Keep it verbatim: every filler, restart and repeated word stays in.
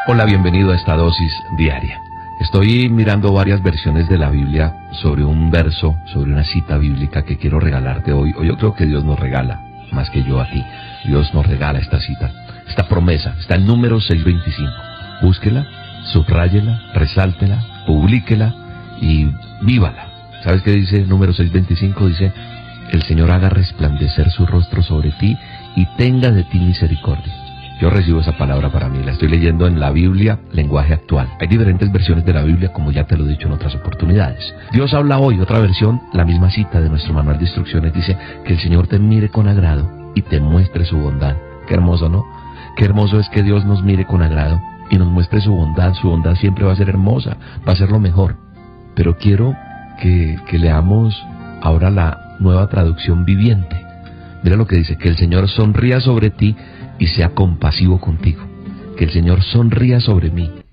Hola, bienvenido a esta dosis diaria. Estoy mirando varias versiones de la Biblia sobre un verso, sobre una cita bíblica que quiero regalarte hoy. O yo creo que Dios nos regala, más que yo a ti. Dios nos regala esta cita, esta promesa. Está en Números seis veinticinco. Búsquela, subráyela, resáltela, publíquela y vívala. ¿Sabes qué dice Números seis veinticinco? Dice: el Señor haga resplandecer su rostro sobre ti y tenga de ti misericordia. Yo recibo esa palabra para mí, la estoy leyendo en la Biblia, lenguaje actual. Hay diferentes versiones de la Biblia, como ya te lo he dicho en otras oportunidades. Dios habla hoy, otra versión, la misma cita de nuestro manual de instrucciones, dice: que el Señor te mire con agrado y te muestre su bondad. Qué hermoso, ¿no? Qué hermoso es que Dios nos mire con agrado y nos muestre su bondad. Su bondad siempre va a ser hermosa, va a ser lo mejor. Pero quiero que, que leamos ahora la nueva traducción viviente. Mira lo que dice: que el Señor sonría sobre ti y sea compasivo contigo. Que el Señor sonría sobre mí